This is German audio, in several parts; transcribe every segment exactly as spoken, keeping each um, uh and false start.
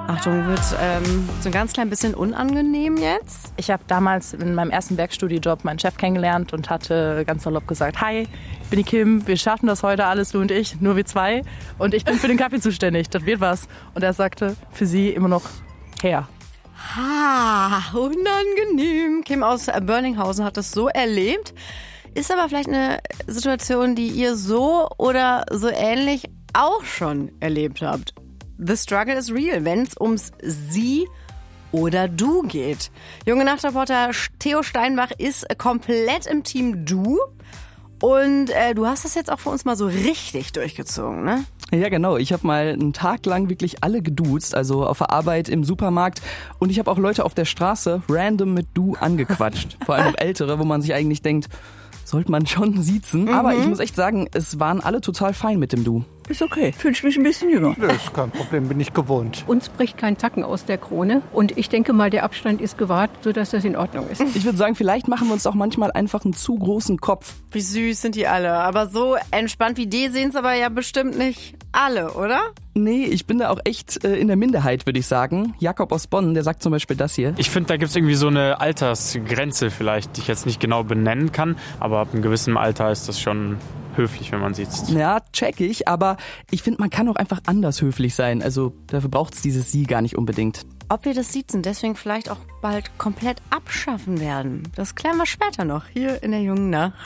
Achtung, wird ähm, so ein ganz klein bisschen unangenehm jetzt. Ich habe damals in meinem ersten Werkstudijob meinen Chef kennengelernt und hatte ganz salopp gesagt, hi, ich bin die Kim, wir schaffen das heute alles, du und ich, nur wir zwei. Und ich bin für den Kaffee zuständig, das wird was. Und er sagte, für sie immer noch her. Ha, unangenehm. Kim aus Börninghausen hat das so erlebt. Ist aber vielleicht eine Situation, die ihr so oder so ähnlich auch schon erlebt habt. The struggle is real, wenn es ums Sie oder Du geht. Junge Nachtreporter Theo Steinbach ist komplett im Team Du. Und äh, du hast das jetzt auch für uns mal so richtig durchgezogen, ne? Ja, genau. Ich habe mal einen Tag lang wirklich alle geduzt, also auf der Arbeit, im Supermarkt. Und ich habe auch Leute auf der Straße random mit Du angequatscht. Vor allem Ältere, wo man sich eigentlich denkt, sollte man schon siezen. Mhm. Aber ich muss echt sagen, es waren alle total fein mit dem Du. Ist okay. Fühle ich mich ein bisschen jünger. Das ist kein Problem, bin ich gewohnt. Uns bricht kein Zacken aus der Krone. Und ich denke mal, der Abstand ist gewahrt, sodass das in Ordnung ist. Ich würde sagen, vielleicht machen wir uns auch manchmal einfach einen zu großen Kopf. Wie süß sind die alle. Aber so entspannt wie die sehen es aber ja bestimmt nicht alle, oder? Nee, ich bin da auch echt äh, in der Minderheit, würde ich sagen. Jakob aus Bonn, der sagt zum Beispiel das hier. Ich finde, da gibt es irgendwie so eine Altersgrenze vielleicht, die ich jetzt nicht genau benennen kann. Aber ab einem gewissen Alter ist das schon höflich, wenn man sitzt. Ja, check ich, aber ich finde, man kann auch einfach anders höflich sein. Also dafür braucht es dieses Sie gar nicht unbedingt. Ob wir das Siezen deswegen vielleicht auch bald komplett abschaffen werden, das klären wir später noch hier in der jungen Nacht.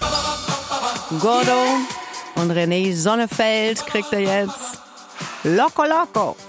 Gordo und René Sonnefeld kriegt er jetzt Loco Loco.